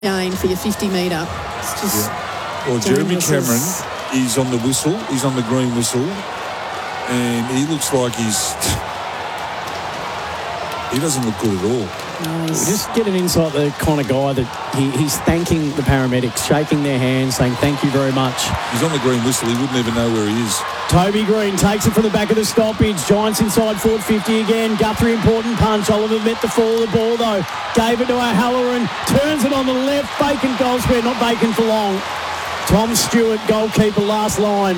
Again for your 50 metre. It's just Well, Jeremy Cameron is on the whistle. He's on the green whistle. And he looks like he doesn't look good at all. No, just get an insight the kind of guy that he's thanking the paramedics, shaking their hands, saying thank you very much. He's on the green whistle. He wouldn't even know where he is. Toby Green takes it from the back of the stoppage. Giants inside forward 50 again. Guthrie, important punch. Oliver met the fall of the ball though. Gave it to O'Halloran. Turns it on the left. Bacon goal square. Not Bacon for long. Tom Stewart, goalkeeper, last line.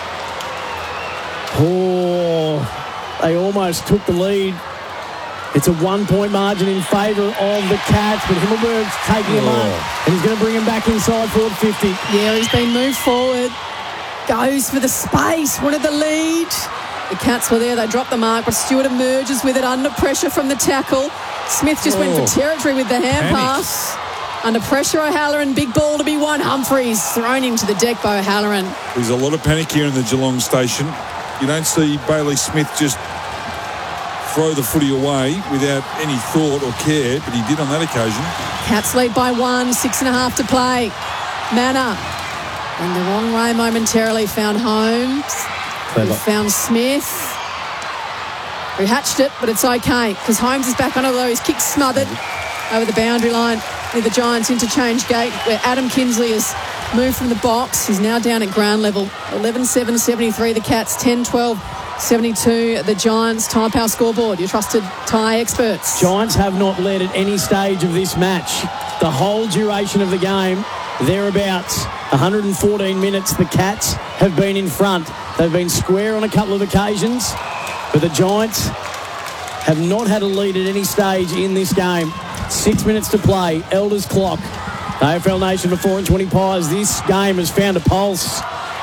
Oh, they almost took the lead. It's a 1-point margin in favour of the Cats, but Himmelberg's taking him up, and he's going to bring him back inside forward 50. Yeah, he's been moved forward. Goes for the space, wanted the lead. The Cats were there, they dropped the mark, but Stewart emerges with it under pressure from the tackle. Smith just went for territory with the hand pass. Under pressure, O'Halloran, big ball to be won. Humphreys thrown into the deck by O'Halloran. There's a lot of panic here in the Geelong station. You don't see Bailey Smith just throw the footy away without any thought or care, but he did on that occasion. Cats lead by 1, 6.5 to play. Manor in the wrong way momentarily, found Holmes. Clever. Found Smith, who hatched it, but it's okay because Holmes is back on, although his kick smothered over the boundary line near the Giants interchange gate, where Adam Kinsley has moved from the box. He's now down at ground level. 11-7-73 the Cats, 10-12-72 the Giants. Tyre Power scoreboard, your trusted Tyre experts. Giants have not led at any stage of this match. The whole duration of the game, thereabouts 114 minutes, the Cats have been in front. They've been square on a couple of occasions, but the Giants have not had a lead at any stage in this game. 6 minutes to play. Elders clock. AFL Nation for 4 and 20 Pies. This game has found a pulse.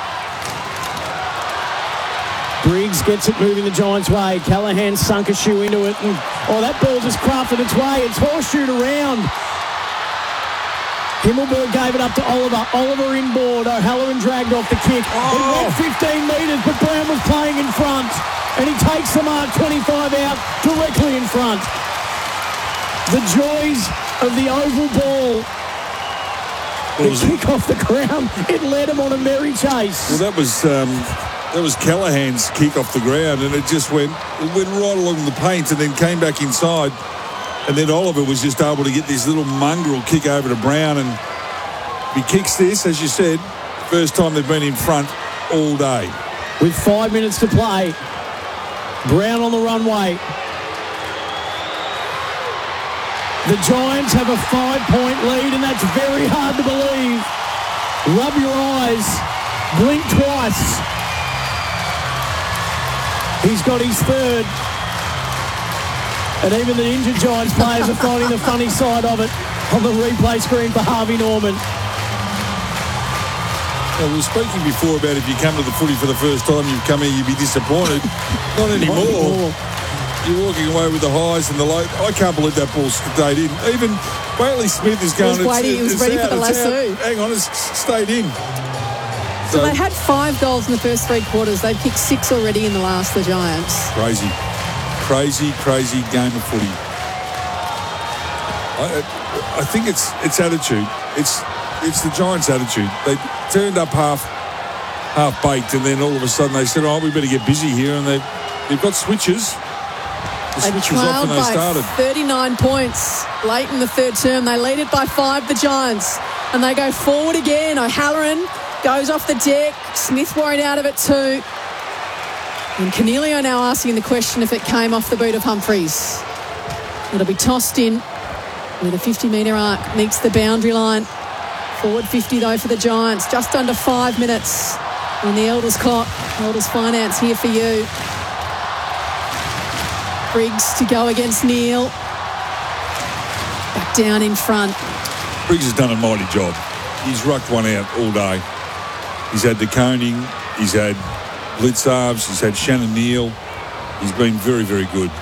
Briggs gets it moving the Giants' way. Callahan sunk a shoe into it. And, that ball just crafted its way. It's horseshoed around. Himmelberg gave it up to Oliver. Oliver inboard. O'Halloran dragged off the kick. It went 15 metres, but Brown was playing in front. And he takes the mark 25 out, directly in front. The joys of the oval ball. The kick off the ground, it led him on a merry chase. Well, that was Callahan's kick off the ground, and it went right along the paint and then came back inside. And then Oliver was just able to get this little mongrel kick over to Brown, and he kicks this, as you said, first time they've been in front all day. With 5 minutes to play, Brown on the runway. The Giants have a 5-point lead, and that's very hard to believe. Rub your eyes. Blink twice. He's got his third. And even the injured Giants players are finding the funny side of it on the replay screen for Harvey Norman. Well, we were speaking before about if you come to the footy for the first time, you've come here, you'd be disappointed. Not anymore. You're walking away with the highs and the lows. I can't believe that ball stayed in. Even Bailey Smith is going. He was ready for the lasso. Hang on, it's stayed in. So they had 5 goals in the first 3 quarters. They've kicked 6 already in the last, the Giants. Crazy game of footy. I think it's attitude. It's the Giants' attitude. They turned up half baked, and then all of a sudden they said, we better get busy here, and they've got switches. They trailed by 39 points late in the third term. They lead it by 5, the Giants. And they go forward again. O'Halloran goes off the deck. Smith worried out of it too. And Cornelio now asking the question if it came off the boot of Humphreys. It'll be tossed in with a 50-metre arc. Meets the boundary line. Forward 50 though for the Giants. Just under 5 minutes on the Elders clock. Elders Finance here for you. Briggs to go against Neil. Back down in front. Briggs has done a mighty job. He's rucked one out all day. He's had De Koning, he's had Blitzarves, he's had Shannon Neal. He's been very, very good.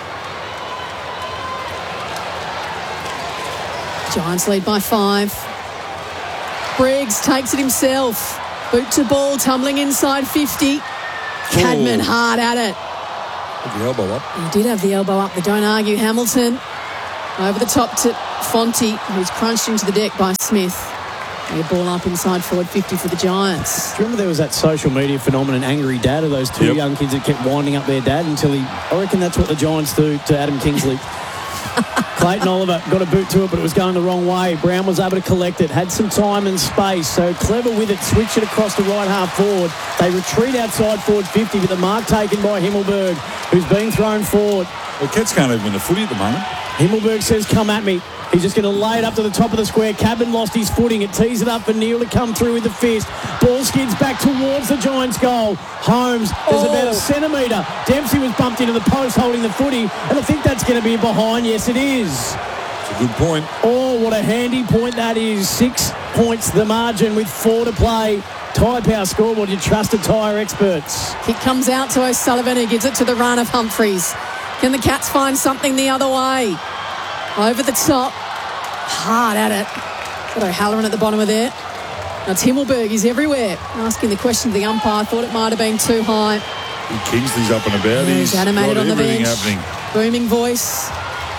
Giants lead by 5. Briggs takes it himself. Boot to ball, tumbling inside 50. Cadman hard at it. Had the elbow up. He did have the elbow up, but don't argue. Hamilton Over the top to Fonte, who's crunched into the deck by Smith. A ball up inside forward 50 for the Giants. Do you remember there was that social media phenomenon, Angry Dad, of those two young kids that kept winding up their dad until I reckon that's what the Giants do to Adam Kingsley. Clayton Oliver got a boot to it, but it was going the wrong way. Brown was able to collect it, had some time and space, so clever with it, switch it across to right half forward. They retreat outside forward 50, but the mark taken by Himmelberg, who's being thrown forward. Well, Cats can't even win the footy at the moment. Himmelberg says, come at me. He's just going to lay it up to the top of the square. Cabin lost his footing. It tees it up for Neil to come through with the fist. Ball skids back towards the Giants' goal. Holmes is about a centimetre. Dempsey was bumped into the post holding the footy, and I think that's going to be behind. Yes, it is. It's a good point. Oh, what a handy point that is. 6 points the margin with 4 to play. Tyre Power scoreboard, you trust the tyre experts. Kick comes out to O'Sullivan, who gives it to the run of Humphreys. Can the Cats find something the other way? Over the top. Hard at it. Got O'Halloran at the bottom of there. Now it's Himmelberg. He's everywhere. Asking the question to the umpire. Thought it might have been too high. Kingsley's up and about. He's animated on the bench. Happening. Booming voice.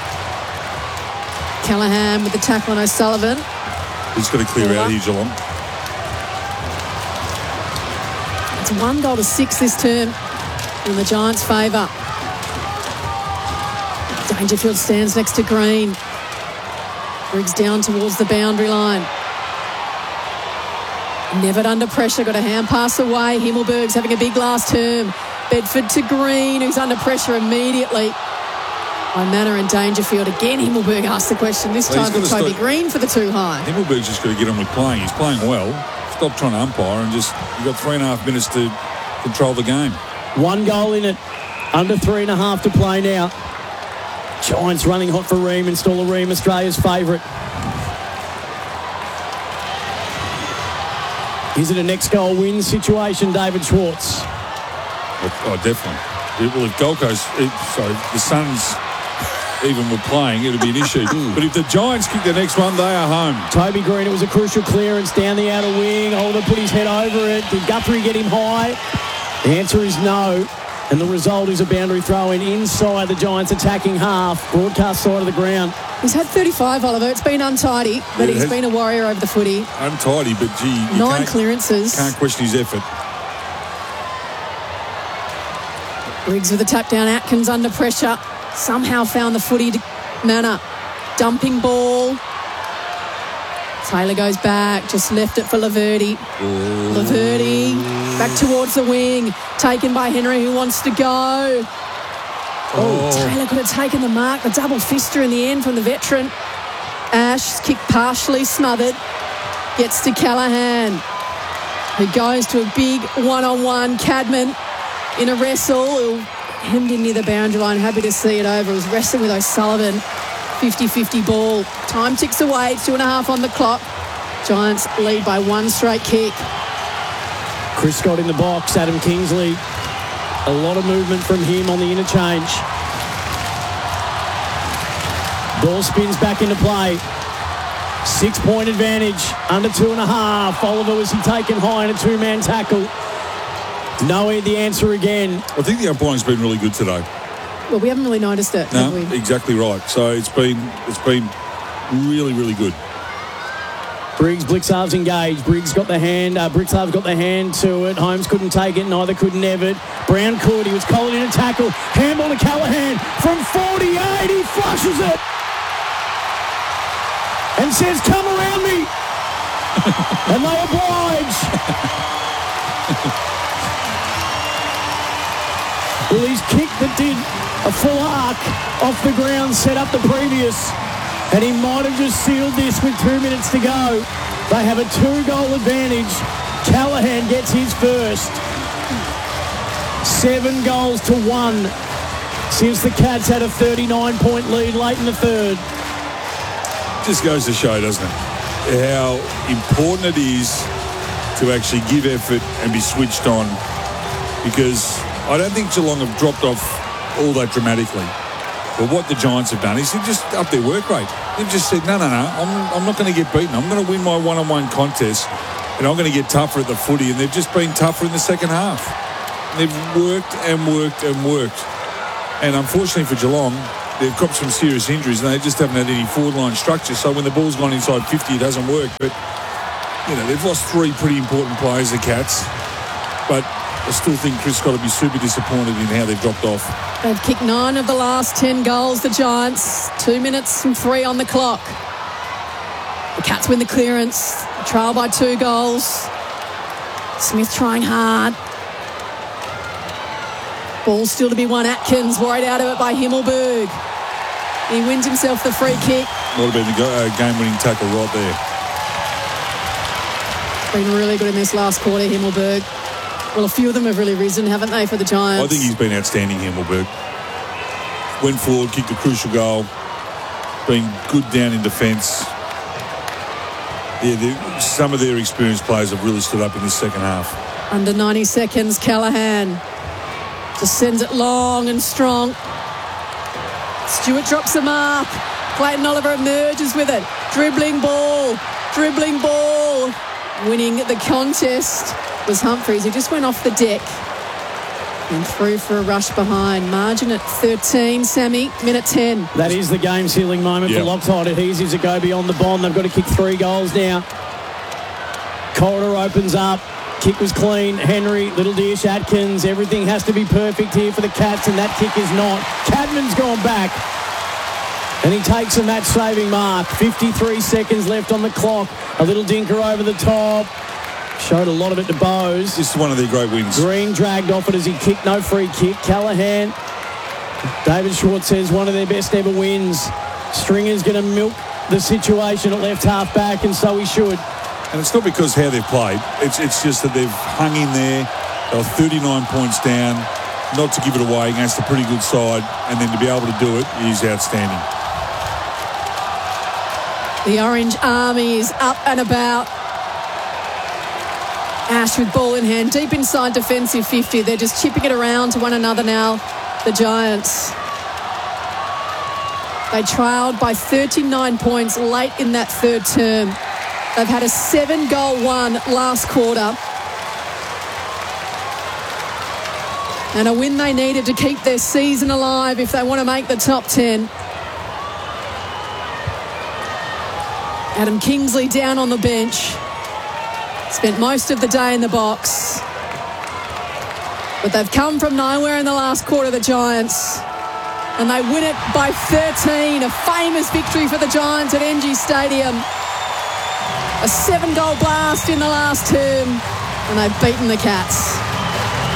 Callaghan with the tackle on O'Sullivan. He's got to clear out here, Geelong. It's 1-6 this term in the Giants' favour. Dangerfield stands next to Green. Briggs down towards the boundary line. Nevitt under pressure, got a hand pass away. Himmelberg's having a big last term. Bedford to Green, who's under pressure immediately. By Manor and Dangerfield. Again, Himmelberg asked the question, this time for Toby Green for the too high. Himmelberg's just got to get on with playing. He's playing well. Stop trying to umpire and just, you've got 3.5 minutes to control the game. 1 goal in it. Under 3.5 to play now. Giants running hot for Ream. Install a Ream, Australia's favourite. Is it a next goal win situation, David Schwartz? Oh, definitely. Well, if Gold Coast, the Suns even were playing, it would be an issue. But if the Giants kick the next one, they are home. Toby Green, it was a crucial clearance down the outer wing. Holder put his head over it. Did Guthrie get him high? The answer is no. And the result is a boundary throw-in inside the Giants' attacking half, broadcast side of the ground. He's had 35, Oliver. It's been untidy, but he's been a warrior over the footy. Untidy, but gee, 9 clearances. Can't question his effort. Briggs with a tap down. Atkins under pressure. Somehow found the footy to Manor. Dumping ball. Taylor goes back, just left it for Laverty. Laverty back towards the wing, taken by Henry, who wants to go. Taylor could have taken the mark. The double fister in the end from the veteran. Ash, kick partially smothered, gets to Callaghan, who goes to a big one-on-one. Cadman in a wrestle, who hemmed in near the boundary line. Happy to see it over. Was wrestling with O'Sullivan. 50-50 ball. Time ticks away. 2.5 on the clock. Giants lead by 1 straight kick. Chris Scott in the box. Adam Kingsley. A lot of movement from him on the interchange. Ball spins back into play. 6-point advantage. Under 2.5. Oliver, was he taken high in a 2-man tackle? No, the answer again. I think the umpiring's been really good today. Well, we haven't really noticed it, have we? Exactly right. So it's been really, really good. Briggs, Blixarves engaged. Briggs got the hand. Blixarves got the hand to it. Holmes couldn't take it. Neither could Nevitt. Brown could. He was calling in a tackle. Handball to Callaghan from 48. He flushes it and says, "Come around me," and they oblige. Well, his kick that did a full arc off the ground set up the previous, and he might have just sealed this with 2 minutes to go. They have a 2-goal advantage. Callaghan gets his first. 7 goals to 1 since the Cats had a 39-point lead late in the third. Just goes to show, doesn't it, how important it is to actually give effort and be switched on, because I don't think Geelong have dropped off all that dramatically. But what the Giants have done is they've just upped their work rate. They've just said, no, I'm not going to get beaten. I'm going to win my one-on-one contest, and I'm going to get tougher at the footy. And they've just been tougher in the second half. They've worked and worked and worked. And unfortunately for Geelong, they've got some serious injuries and they just haven't had any forward-line structure. So when the ball's gone inside 50, it doesn't work. But, they've lost 3 pretty important players, the Cats. But I still think Chris got to be super disappointed in how they've dropped off. They've kicked 9 of the last 10 goals, the Giants. 2 minutes and 3 on the clock. The Cats win the clearance. Trail by 2 goals. Smith trying hard. Ball still to be won. Atkins worried out of it by Himmelberg. He wins himself the free kick. Would have been the game-winning tackle right there. Been really good in this last quarter, Himmelberg. Well, a few of them have really risen, haven't they, for the Giants? I think he's been outstanding, Himmelberg. Went forward, kicked a crucial goal. Been good down in defence. Yeah, some of their experienced players have really stood up in this second half. Under 90 seconds, Callaghan just sends it long and strong. Stewart drops the mark. Clayton Oliver emerges with it. Dribbling ball. Winning the contest was Humphries. He just went off the deck and through for a rush behind. Margin at 13, Sammy. Minute 10. That is the game-sealing moment for Loctite Adhesives to go beyond the bond. They've got to kick 3 goals now. Corridor opens up. Kick was clean. Henry, Little Dish, Atkins. Everything has to be perfect here for the Cats, and that kick is not. Cadman's gone back. And he takes a match-saving mark. 53 seconds left on the clock. A little dinker over the top. Showed a lot of it to Bowes. This is one of their great wins. Green dragged off it as he kicked. No free kick. Callaghan. David Schwartz says one of their best ever wins. Stringer's going to milk the situation at left half back, and so he should. And it's not because how they've played. It's just that they've hung in there. They were 39 points down. Not to give it away against a pretty good side, and then to be able to do it is outstanding. The Orange Army is up and about. Ash with ball in hand, deep inside defensive 50. They're just chipping it around to one another now, the Giants. They trailed by 39 points late in that third term. They've had a 7-goal one last quarter. And a win they needed to keep their season alive if they want to make the top 10. Adam Kingsley down on the bench. Spent most of the day in the box. But they've come from nowhere in the last quarter, the Giants. And they win it by 13. A famous victory for the Giants at NG Stadium. A 7-goal blast in the last term. And they've beaten the Cats.